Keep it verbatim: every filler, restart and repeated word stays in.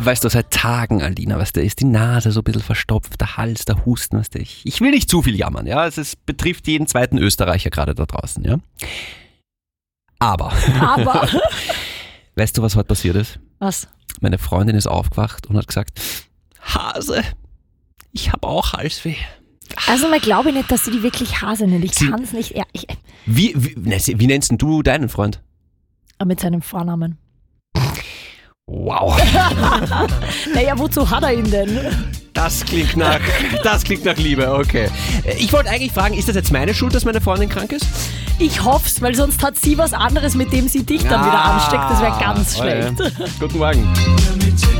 weißt du, seit Tagen, Alina, weißt du, ist die Nase so ein bisschen verstopft, der Hals, der Husten, weißt du, ich, ich will nicht zu viel jammern, ja, es ist, betrifft jeden zweiten Österreicher gerade da draußen, ja. Aber, Aber, weißt du, was heute passiert ist? was? Meine Freundin ist aufgewacht und hat gesagt, Hase, ich habe auch Halsweh. Also mal glaube ich nicht, dass sie die wirklich Hase nennt. Ich Sie- kann es nicht. Ja, ich, Wie, wie, ne, wie nennst denn du deinen Freund? mit seinem Vornamen. Wow, Naja, wozu hat er ihn denn? das klingt nach, das klingt nach Liebe, okay. Ich wollte eigentlich fragen, ist das jetzt meine Schuld, dass meine Freundin krank ist? Ich hoff's, weil sonst hat sie was anderes, mit dem sie dich dann wieder ansteckt. Das wäre ganz Ah, schlecht. okay. Guten Morgen.